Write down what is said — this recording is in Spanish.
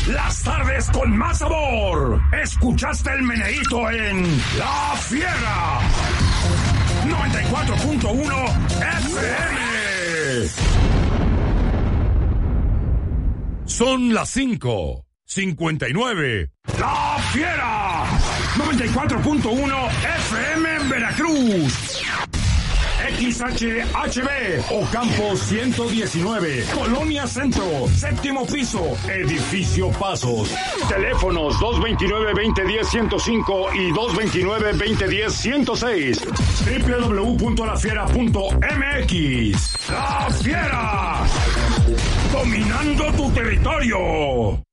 las tardes con más sabor. Escuchaste el meneíto en La Fiera 94.1 FM. Son las 5:59. La Fiera 94.1 FM en Veracruz. XHHB, Ocampo 119, Colonia Centro, séptimo piso, Edificio Pasos. Teléfonos 229-2010-105 y 229-2010-106. www.lafiera.mx. La Fiera, dominando tu territorio.